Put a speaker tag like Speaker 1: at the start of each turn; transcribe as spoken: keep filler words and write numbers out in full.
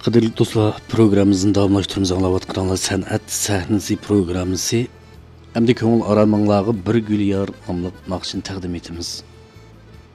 Speaker 1: Qadrli do'stlar, programmamizni davomlashtiramiz. Anglayotganlar san'at sahnasi programmasi. Endi ko'ngil aramanglarga bir gul yor nomli naqshini taqdim etamiz.